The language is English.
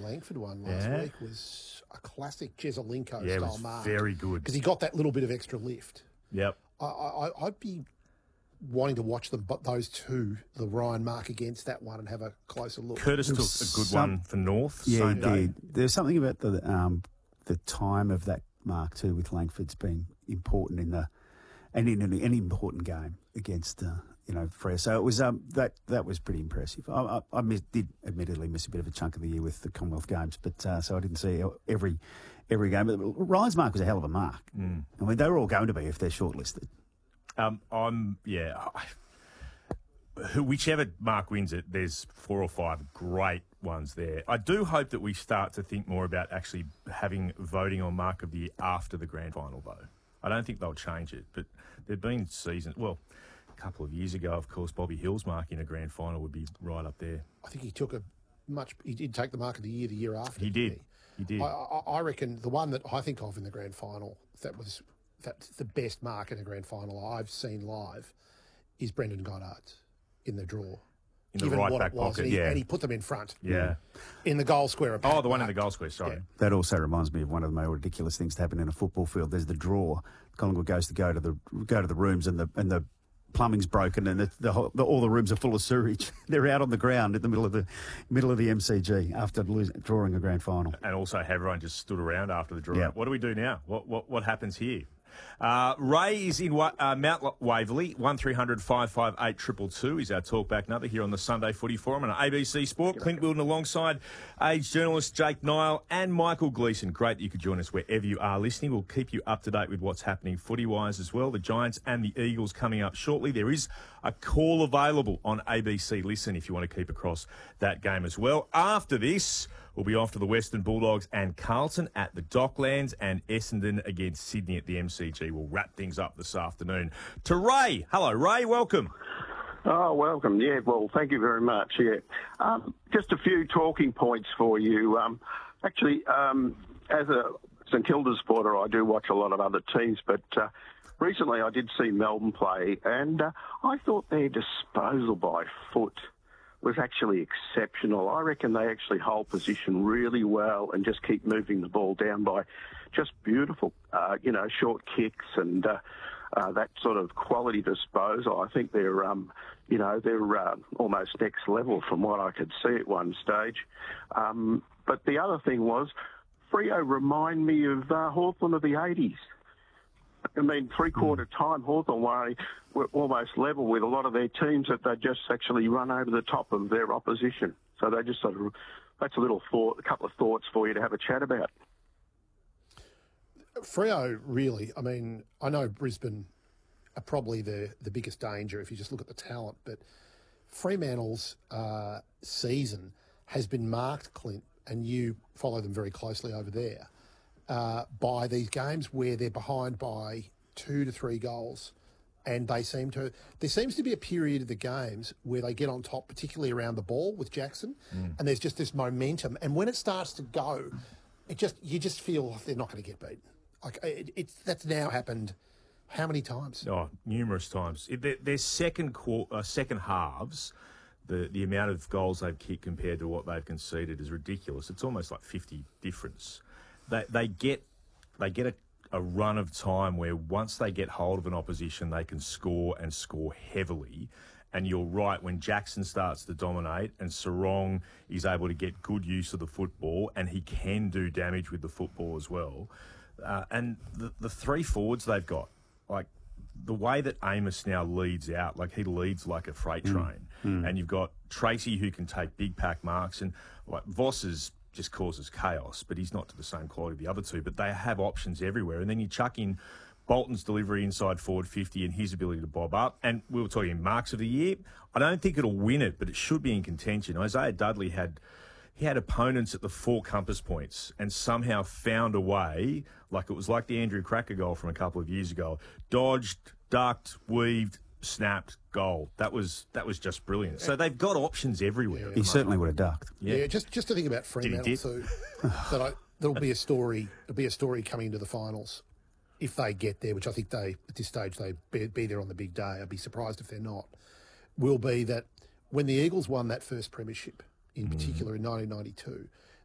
Langford one last week was a classic Jezelenko it style was mark. very good. Because he got that little bit of extra lift. Yep. I'd be wanting to watch them, but those two, the Ryan mark against that one, and have a closer look. Curtis took a good one for North. Yeah, same he day. did. There's something about the time of that mark too with Langford's been important in any important game against Freo. So it was that was pretty impressive. I did admittedly miss a bit of a chunk of the year with the Commonwealth Games, but so I didn't see every game. But Ryan's mark was a hell of a mark. I mean, they were all going to be if they're shortlisted. Whichever mark wins it, there's 4 or 5 great ones there. I do hope that we start to think more about actually having voting on mark of the year after the grand final, though. I don't think they'll change it, but there've been seasons. Well, a couple of years ago, of course, Bobby Hill's mark in a grand final would be right up there. I think he did take the mark of the year after. He did. I reckon the one that I think of in the grand final, that's the best mark in a grand final I've seen live, is Brendan Goddard's in the draw. In the right back pocket, and he put them in front. Yeah. In the goal square. Oh, the one in the goal square, sorry. Yeah. That also reminds me of one of the more ridiculous things to happen in a football field. There's the draw. Collingwood goes to go to the rooms, and the plumbing's broken, and all the rooms are full of sewage. They're out on the ground in the middle of the MCG after drawing a grand final. And also everyone just stood around after the draw. Yeah. What do we do now? What happens here? Ray is in Mount Waverley. 1300 558 222 is our talkback number here on the Sunday Footy Forum on ABC Sport. Clint Wilden alongside Age journalist Jake Niall and Michael Gleeson. Great that you could join us wherever you are listening. We'll keep you up to date with what's happening footy-wise as well. The Giants and the Eagles coming up shortly. There is a call available on ABC Listen if you want to keep across that game as well. After this, we'll be off to the Western Bulldogs and Carlton at the Docklands, and Essendon against Sydney at the MCG. We'll wrap things up this afternoon. To Ray. Hello, Ray. Welcome. Oh, welcome. Yeah, well, thank you very much. Yeah. Just a few talking points for you. As a St Kilda supporter, I do watch a lot of other teams, but recently I did see Melbourne play, and I thought their disposal by foot was actually exceptional. I reckon they actually hold position really well and just keep moving the ball down by just beautiful, short kicks and that sort of quality disposal. I think they're almost next level from what I could see at one stage. But the other thing was, Freo remind me of Hawthorn of the 80s. I mean, three-quarter time, Hawthorn were almost level with a lot of their teams that they just actually run over the top of their opposition. So they just sort of, that's a couple of thoughts for you to have a chat about. Freo, really, I mean, I know Brisbane are probably the biggest danger if you just look at the talent, but Fremantle's season has been marked, Clint, and you follow them very closely over there, by these games where they're behind by 2 to 3 goals. And there seems to be a period of the games where they get on top, particularly around the ball with Jackson, and there's just this momentum. And when it starts to go, you just feel like they're not going to get beaten. Like that's now happened how many times? Oh, numerous times. Their second halves, the amount of goals they've kicked compared to what they've conceded is ridiculous. It's almost like 50 difference. They get a run of time where once they get hold of an opposition, they can score and score heavily. And you're right, when Jackson starts to dominate and Sarong is able to get good use of the football, and he can do damage with the football as well. And the 3 forwards they've got, like the way that Amos now leads out, like he leads like a freight train. And you've got Tracy who can take big pack marks, and like Voss just causes chaos, but he's not to the same quality of the other two. But they have options everywhere. And then you chuck in Bolton's delivery inside forward 50 and his ability to bob up. And we were talking marks of the year. I don't think it'll win it, but it should be in contention. Isaiah Dudley had opponents at the 4 compass points and somehow found a way, like it was like the Andrew Cracker goal from a couple of years ago, dodged, ducked, weaved, snapped, goal. That was just brilliant. So they've got options everywhere. He certainly would have ducked. Yeah, just to think about Fremantle too. There'll be a story. There'll be a story coming into the finals if they get there, which I think at this stage they be there on the big day. I'd be surprised if they're not. Will be that when the Eagles won that first premiership, in particular in 1992,